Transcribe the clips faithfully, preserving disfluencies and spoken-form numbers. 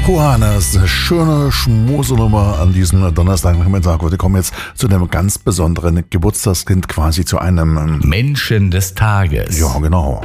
Johannes, eine schöne Schmusenummer an diesem Donnerstagnachmittag. Wir kommen jetzt zu einem ganz besonderen Geburtstagskind, quasi zu einem ähm Menschen des Tages. Ja, genau.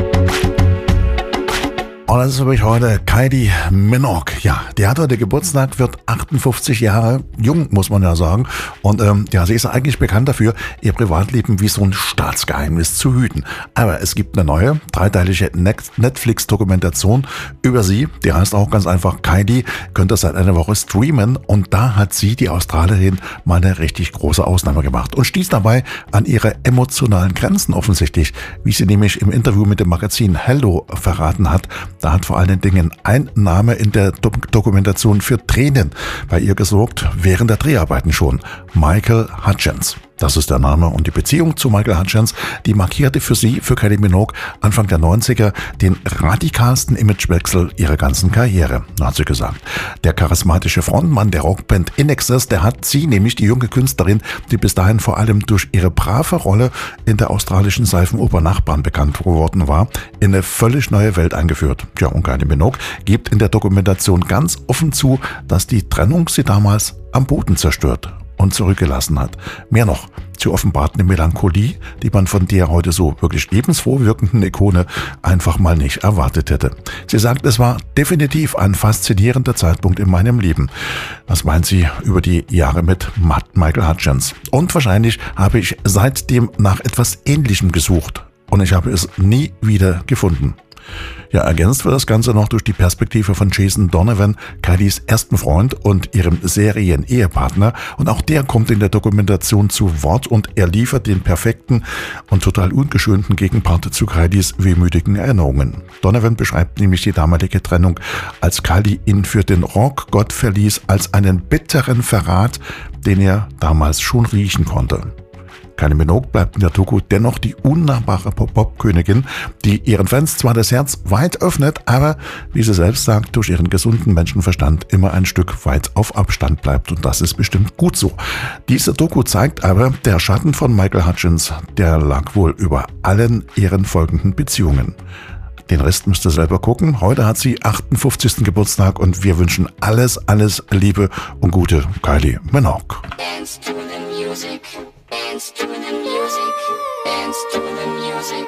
Und das ist für mich heute Kylie Minogue. Ja, die hat heute Geburtstag, wird achtundfünfzig Jahre jung, muss man ja sagen. Und ähm, ja, sie ist eigentlich bekannt dafür, ihr Privatleben wie so ein Staatsgeheimnis zu hüten. Aber es gibt eine neue, dreiteilige Netflix-Dokumentation über sie. Die heißt auch ganz einfach Kylie, könnt ihr seit einer Woche streamen. Und da hat sie, die Australierin, mal eine richtig große Ausnahme gemacht. Und stieß dabei an ihre emotionalen Grenzen offensichtlich. Wie sie nämlich im Interview mit dem Magazin Hello verraten hat. Da hat vor allen Dingen ein Name in der Do- Dokumentation für Tränen bei ihr gesorgt, während der Dreharbeiten schon. Michael Hutchence. Das ist der Name. Und die Beziehung zu Michael Hutchence, die markierte für sie, für Kylie Minogue, Anfang der neunziger den radikalsten Imagewechsel ihrer ganzen Karriere, hat sie gesagt. Der charismatische Frontmann der Rockband In Excess, der hat sie, nämlich die junge Künstlerin, die bis dahin vor allem durch ihre brave Rolle in der australischen Seifenoper Nachbarn bekannt geworden war, in eine völlig neue Welt eingeführt. Ja, und Kylie Minogue gibt in der Dokumentation ganz offen zu, dass die Trennung sie damals am Boden zerstört und zurückgelassen hat. Mehr noch, sie offenbart eine Melancholie, die man von der heute so wirklich lebensfroh wirkenden Ikone einfach mal nicht erwartet hätte. Sie sagt, es war definitiv ein faszinierender Zeitpunkt in meinem Leben. Das meint sie über die Jahre mit Michael Hutchence. Und wahrscheinlich habe ich seitdem nach etwas Ähnlichem gesucht. Und ich habe es nie wieder gefunden. Ja, ergänzt wird das Ganze noch durch die Perspektive von Jason Donovan, Kylies ersten Freund und ihrem Serien-Ehepartner. Und auch der kommt in der Dokumentation zu Wort und er liefert den perfekten und total ungeschönten Gegenpart zu Kylies wehmütigen Erinnerungen. Donovan beschreibt nämlich die damalige Trennung, als Kylie ihn für den Rockgott verließ, als einen bitteren Verrat, den er damals schon riechen konnte. Kylie Minogue bleibt in der Doku dennoch die unnahbare Pop-Königin, die ihren Fans zwar das Herz weit öffnet, aber, wie sie selbst sagt, durch ihren gesunden Menschenverstand immer ein Stück weit auf Abstand bleibt. Und das ist bestimmt gut so. Diese Doku zeigt aber, der Schatten von Michael Hutchence, der lag wohl über allen ihren folgenden Beziehungen. Den Rest müsst ihr selber gucken. Heute hat sie achtundfünfzigsten Geburtstag und wir wünschen alles, alles Liebe und Gute, Kylie Minogue. Dance to the music. Dance to the music. Dance to the music.